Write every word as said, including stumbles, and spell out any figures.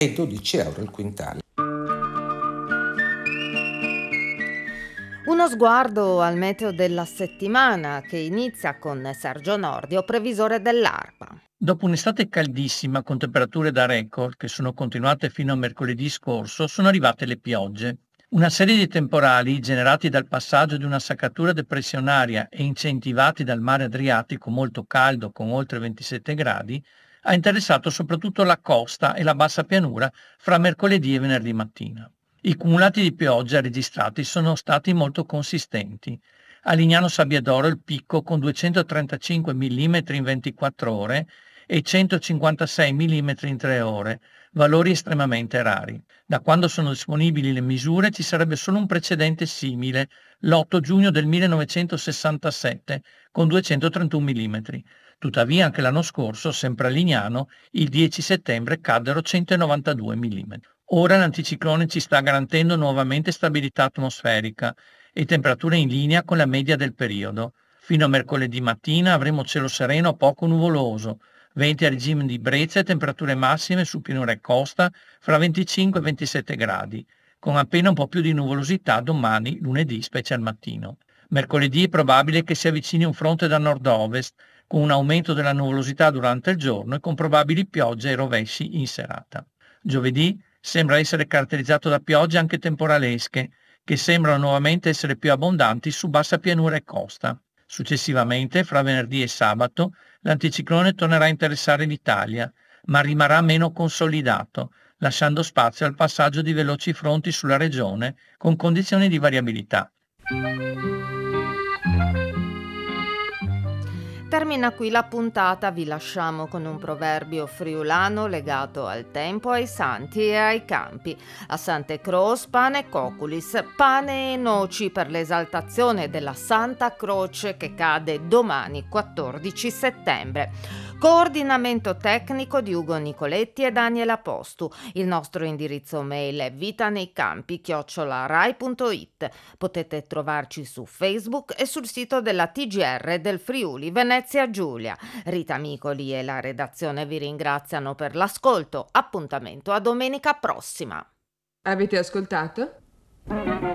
e dodici euro il quintale. Uno sguardo al meteo della settimana che inizia con Sergio Nordio, previsore dell'ARPA. Dopo un'estate caldissima con temperature da record che sono continuate fino a mercoledì scorso, sono arrivate le piogge. Una serie di temporali generati dal passaggio di una saccatura depressionaria e incentivati dal mare Adriatico molto caldo con oltre ventisette gradi ha interessato soprattutto la costa e la bassa pianura fra mercoledì e venerdì mattina. I cumulati di pioggia registrati sono stati molto consistenti. A Lignano Sabbiadoro il picco con duecentotrentacinque millimetri in ventiquattro ore e centocinquantasei millimetri in tre ore, valori estremamente rari. Da quando sono disponibili le misure ci sarebbe solo un precedente simile, l'otto giugno del millenovecentosessantasette, con duecentotrentuno millimetri. Tuttavia anche l'anno scorso, sempre a Lignano, il dieci settembre caddero centonovantadue millimetri. Ora l'anticiclone ci sta garantendo nuovamente stabilità atmosferica e temperature in linea con la media del periodo. Fino a mercoledì mattina avremo cielo sereno poco nuvoloso, venti a regime di brezza e temperature massime su pianura e costa fra venticinque e ventisette gradi, con appena un po' più di nuvolosità domani, lunedì, specie al mattino. Mercoledì è probabile che si avvicini un fronte da nord-ovest, con un aumento della nuvolosità durante il giorno e con probabili piogge e rovesci in serata. Giovedì sembra essere caratterizzato da piogge anche temporalesche, che sembrano nuovamente essere più abbondanti su bassa pianura e costa. Successivamente, fra venerdì e sabato, l'anticiclone tornerà a interessare l'Italia, ma rimarrà meno consolidato, lasciando spazio al passaggio di veloci fronti sulla regione con condizioni di variabilità. Termina qui la puntata, vi lasciamo con un proverbio friulano legato al tempo, ai santi e ai campi. A Sante Croce pane coculis, pane e noci per l'esaltazione della Santa Croce che cade domani quattordici settembre. Coordinamento tecnico di Ugo Nicoletti e Daniela Postu. Il nostro indirizzo mail è vitaneiCampi chiocciola rai punto it. Potete trovarci su Facebook e sul sito della T G R del Friuli Venezia Giulia. Rita Micoli e la redazione vi ringraziano per l'ascolto. Appuntamento a domenica prossima. Avete ascoltato?